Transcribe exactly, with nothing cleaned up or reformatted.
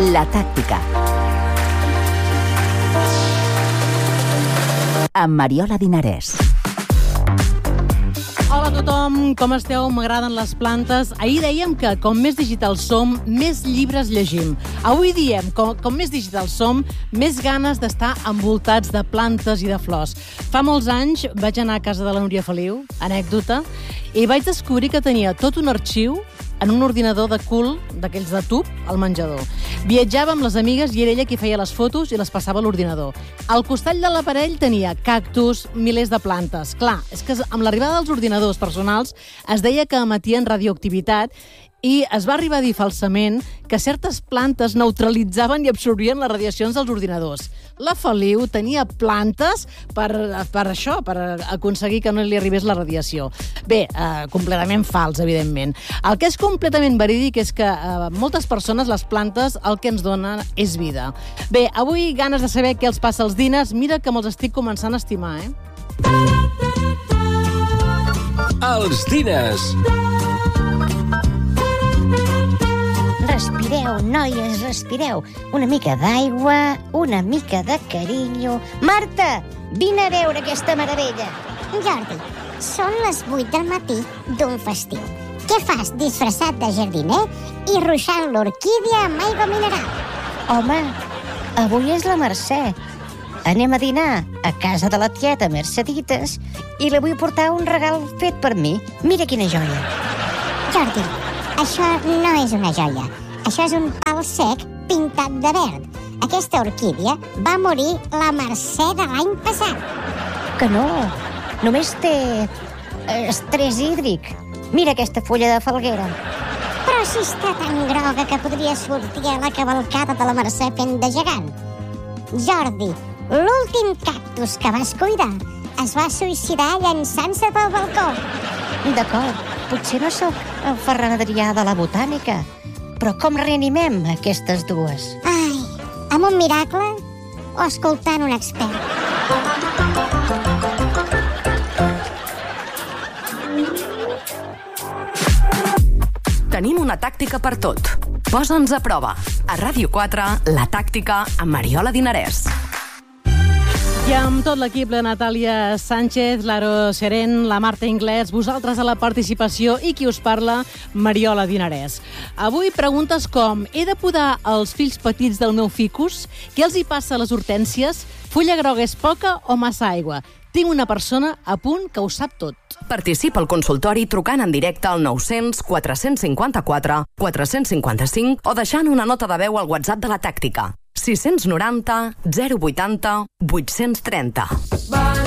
La tàctica. Amb Mariola Dinarès. Hola a tothom, com esteu? M'agraden les plantes. Ahir dèiem que com més digital som, més llibres llegim. Avui diem, com, com més digital som, més ganes d'estar envoltats de plantes i de flors. Fa molts anys vaig anar a casa de la Núria Feliu, anècdota, i vaig descobrir que tenia tot un arxiu en un ordinador de cul, d'aquells de tub, al menjador. Viatjava amb les amigues i era ella qui feia les fotos i les passava a l'ordinador. Al costat de l'aparell tenia cactus, milers de plantes. Clar, és que amb l'arribada dels ordinadors personals es deia que emetien radioactivitat i es va arribar a dir falsament que certes plantes neutralitzaven i absorbien les radiacions dels ordinadors. La Feliu tenia plantes per, per això, per aconseguir que no li arribés la radiació. Bé, eh, completament fals, evidentment. El que és completament verídic és que eh, moltes persones, les plantes, el que ens donen és vida. Bé, avui ganes de saber què els passa als diners. Mira que me'ls estic començant a estimar, eh? Els diners. Respireu, noies, respireu. Una mica d'aigua, una mica de carinyo. Marta, vine a veure aquesta meravella. Jordi, són les vuit del matí d'un festiu. Què fas disfressat de jardiner i ruixant l'orquídia amb aigua mineral? Home, avui és la Mercè. Anem a dinar a casa de la tieta Mercedites i li vull portar un regal fet per mi. Mira quina joia. Jordi, això no és una joia. Això és un pal sec pintat de verd. Aquesta orquídia va morir la Mercè de l'any passat. Que no, només té estrès hídric. Mira aquesta fulla de falguera. Però si està tan groga que podria sortir a la cavalcada de la Mercè fent de gegant. Jordi, l'últim cactus que vas cuidar es va suïcidar llançant-se pel balcó. D'acord, potser no sóc el Ferran Adrià de la botànica, però com reanimem aquestes dues? Ai, amb un miracle o escoltant un expert? Tenim una tàctica per tot. Posa'ns a prova. A Ràdio quatre, La tàctica amb Mariola Dinarès. I amb tot l'equip, la Natàlia Sánchez, l'Aro Seren, la Marta Inglés, vosaltres a la participació i qui us parla, Mariola Dinarès. Avui preguntes com: he de podar els fills petits del meu ficus? Què els hi passa a les hortències? Fulla groga és poca o massa aigua? Tinc una persona a punt que ho sap tot. Participa al consultori trucant en directe al nou-cents quatre cinquanta-quatre quatre cinquanta-cinc o deixant una nota de veu al WhatsApp de la tàctica. sis noranta zero vuitanta vuit trenta.